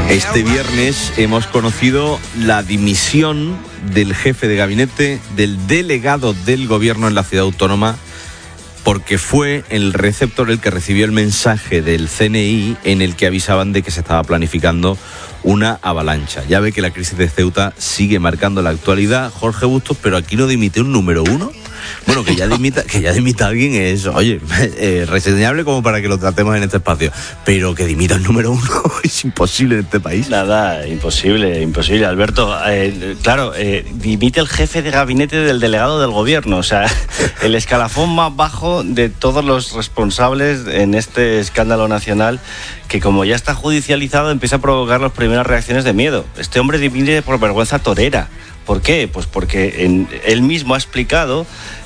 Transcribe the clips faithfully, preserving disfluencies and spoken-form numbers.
Este viernes hemos conocido la dimisión del jefe de gabinete del delegado del gobierno en la ciudad autónoma, porque fue el receptor el que recibió el mensaje del C N I en el que avisaban de que se estaba planificando una avalancha. Ya ve que la crisis de Ceuta sigue marcando la actualidad, Jorge Bustos, pero aquí no dimite un número uno. Bueno, que ya dimita, que ya dimita alguien es, oye, eh, reseñable como para que lo tratemos en este espacio, pero que dimita el número uno es imposible en este país. Nada, imposible, imposible, Alberto. Eh, claro, eh, dimite el jefe de gabinete del delegado del gobierno, o sea, el escalafón más bajo de todos los responsables en este escándalo nacional, que como ya está judicializado empieza a provocar las primeras reacciones de miedo. Este hombre dimite por vergüenza torera. ¿Por qué? Pues porque en, él mismo ha explicado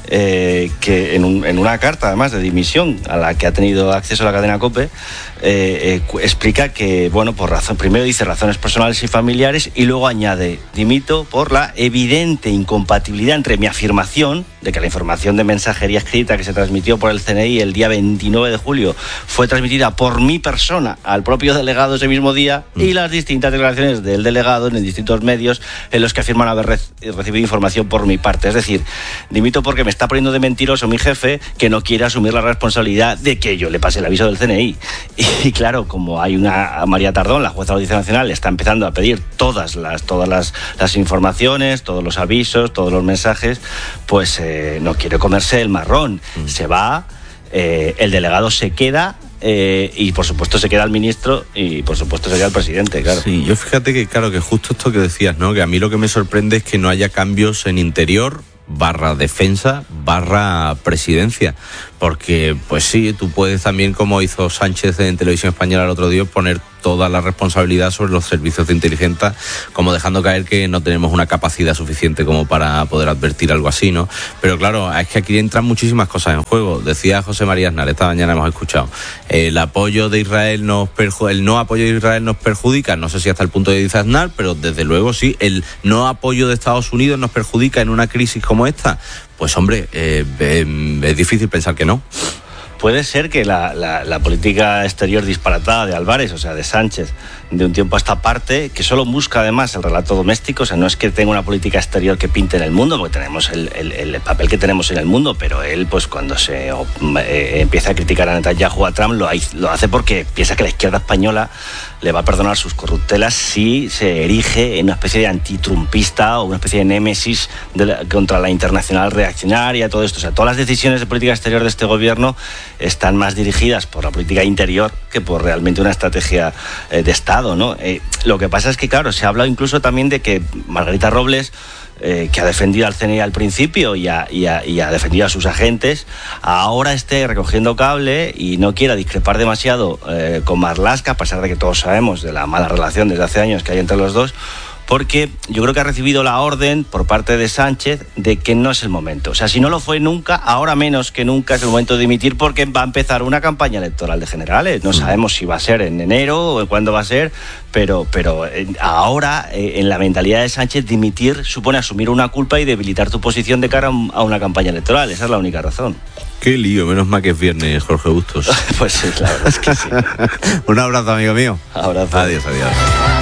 eh, que en, un, en una carta, además de dimisión, a la que ha tenido acceso a la cadena COPE, eh, eh, explica que, bueno, por razón, primero dice razones personales y familiares, y luego añade, dimito por la evidente incompatibilidad entre mi afirmación de que la información de mensajería escrita que se transmitió por el C N I el día veintinueve de julio fue transmitida por mi persona al propio delegado ese mismo día, mm. y las distintas declaraciones del delegado en distintos medios en los que afirman haber re- recibido información por mi parte. Es decir, dimito porque me está poniendo de mentiroso mi jefe, que no quiere asumir la responsabilidad de que yo le pase el aviso del C N I. Y, y claro, como hay una María Tardón, la jueza de la Audiencia Nacional, está empezando a pedir todas las todas las, las informaciones, todos los avisos, todos los mensajes, pues eh, no quiere comerse el marrón. Mm. Se va, eh, el delegado se queda, Eh, y por supuesto se queda el ministro y por supuesto se queda el presidente, claro. Sí, yo fíjate que claro, que justo esto que decías, ¿no? Que a mí lo que me sorprende es que no haya cambios en interior, barra defensa, barra presidencia, porque pues sí, tú puedes también, como hizo Sánchez en Televisión Española el otro día, poner toda la responsabilidad sobre los servicios de inteligencia, como dejando caer que no tenemos una capacidad suficiente como para poder advertir algo así, ¿no? Pero claro, es que aquí entran muchísimas cosas en juego. Decía José María Aznar, esta mañana hemos escuchado, el apoyo de Israel nos perju- el no apoyo de Israel nos perjudica, no sé si hasta el punto de dice Aznar, pero desde luego sí, el no apoyo de Estados Unidos nos perjudica en una crisis como esta. Pues hombre, eh, eh, es difícil pensar que no. Puede ser que la, la, la política exterior disparatada de Álvarez, o sea, de Sánchez, de un tiempo a esta parte, que solo busca además el relato doméstico, o sea, no es que tenga una política exterior que pinte en el mundo, porque tenemos el, el, el papel que tenemos en el mundo, pero él, pues cuando se eh, empieza a criticar a Netanyahu, a Trump, lo, lo hace porque piensa que la izquierda española le va a perdonar sus corruptelas si se erige en una especie de antitrumpista o una especie de némesis de la, contra la internacional reaccionaria, todo esto. O sea, todas las decisiones de política exterior de este gobierno están más dirigidas por la política interior que por realmente una estrategia eh, de Estado, ¿no? Eh, lo que pasa es que, claro, se ha hablado incluso también de que Margarita Robles, Eh, que ha defendido al C N I al principio y ha, y, ha, y ha defendido a sus agentes, ahora esté recogiendo cable y no quiera discrepar demasiado eh, con Marlaska, a pesar de que todos sabemos de la mala relación desde hace años que hay entre los dos, porque yo creo que ha recibido la orden por parte de Sánchez de que no es el momento. O sea, si no lo fue nunca, ahora menos que nunca es el momento de dimitir, porque va a empezar una campaña electoral de generales. No sabemos si va a ser en enero o cuándo va a ser, pero, pero ahora, en la mentalidad de Sánchez, dimitir supone asumir una culpa y debilitar tu posición de cara a una campaña electoral. Esa es la única razón. Qué lío, menos mal que es viernes, Jorge Bustos. Pues sí, la verdad es que sí. Un abrazo, amigo mío. Abrazo. Adiós, adiós.